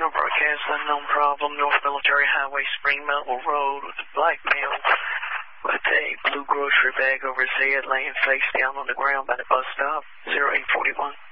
Channel broadcast, unknown problem, North Military Highway, Spring Myrtle Road, with a black male with a blue grocery bag over his head, laying face down on the ground by the bus stop, 0841.